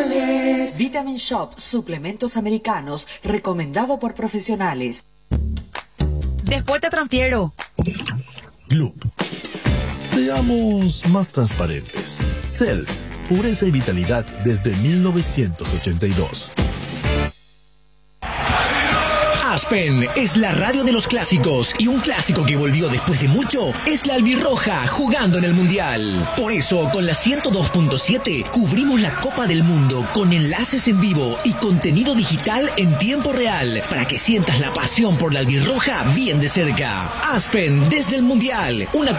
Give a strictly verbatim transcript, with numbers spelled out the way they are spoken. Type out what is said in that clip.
Profesionales. Vitamin Shop, suplementos americanos, recomendado por profesionales. Después te transfiero. Gloop. Seamos más transparentes. Cells, pureza y vitalidad desde mil novecientos ochenta y dos. Aspen es la radio de los clásicos, y un clásico que volvió después de mucho es la albirroja jugando en el Mundial. Por eso, con la ciento dos punto siete cubrimos la Copa del Mundo con enlaces en vivo y contenido digital en tiempo real para que sientas la pasión por la albirroja bien de cerca. Aspen desde el Mundial, una